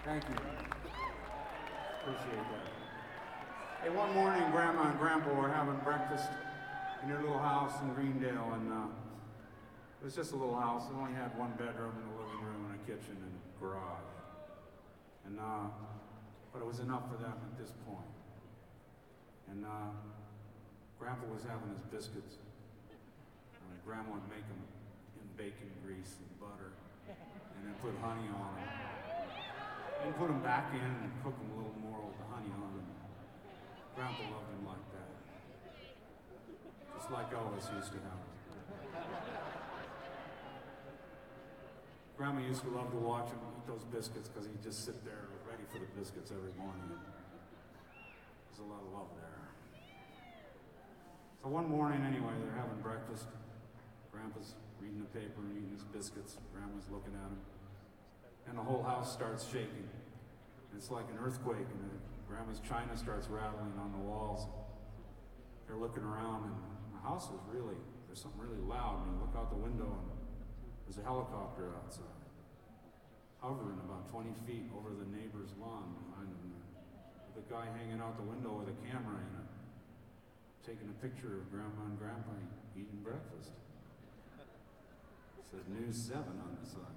Thank you. Appreciate that. Hey, one morning, Grandma and Grandpa were having breakfast in their little house in Greendale, and it was just a little house. It only had one bedroom and a living room and a kitchen and a garage. And but it was enough for them at this point. And Grandpa was having his biscuits. Grandma would make them in bacon grease and butter, and then put honey on them. And put them back in and cook them a little more with the honey on them. Grandpa loved him like that. Just like Elvis used to have. Grandma used to love to watch him eat those biscuits because he'd just sit there ready for the biscuits every morning. There's a lot of love there. So one morning anyway, they're having breakfast. Grandpa's reading the paper and eating his biscuits. Grandma's looking at him. And the whole house starts shaking. It's like an earthquake, and Grandma's china starts rattling on the walls. They're looking around, and the house is there's something really loud, and you look out the window, and there's a helicopter outside, hovering about 20 feet over the neighbor's lawn behind them. With a guy hanging out the window with a camera in it, taking a picture of Grandma and Grandpa eating breakfast. It says News 7 on the side.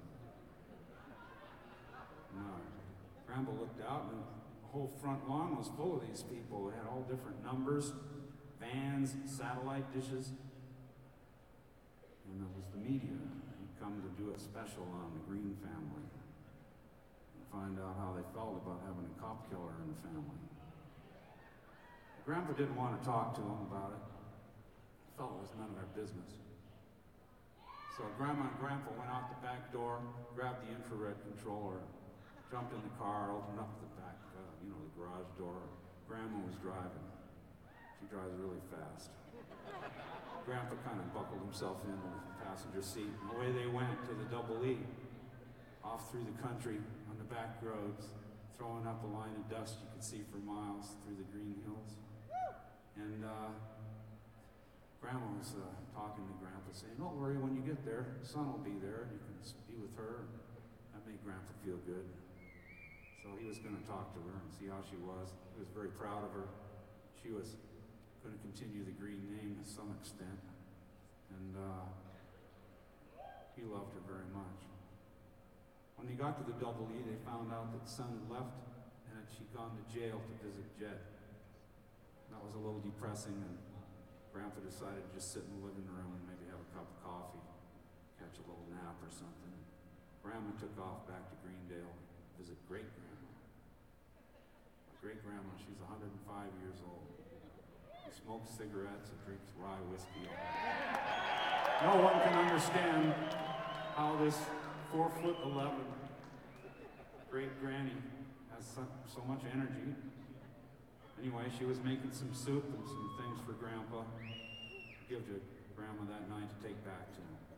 Grandpa looked out, and the whole front lawn was full of these people. They had all different numbers, vans, satellite dishes. And it was the media. He'd come to do a special on the Green family and find out how they felt about having a cop killer in the family. Grandpa didn't want to talk to them about it. He felt it was none of their business. So Grandma and Grandpa went out the back door, grabbed the infrared controller, jumped in the car, opened up the back, the garage door. Grandma was driving. She drives really fast. Grandpa kind of buckled himself into the passenger seat, and away they went to the Double E, off through the country on the back roads, throwing up a line of dust you could see for miles through the green hills. And Grandma was talking to Grandpa, saying, "Don't worry, when you get there, Son will be there, and you can be with her." That made Grandpa feel good. So he was going to talk to her and see how she was. He was very proud of her. She was going to continue the Green name to some extent. And he loved her very much. When they got to the Double E, they found out that Son had left and that she'd gone to jail to visit Jed. That was a little depressing, and Grandpa decided to just sit in the living room and maybe have a cup of coffee, catch a little nap or something. Grandma took off back to Greendale to visit great-grandma. Great-grandma, she's 105 years old. She smokes cigarettes and drinks rye whiskey. No one can understand how this 4'11" great-granny has so much energy. Anyway, she was making some soup and some things for Grandpa to give to Grandma that night to take back to him.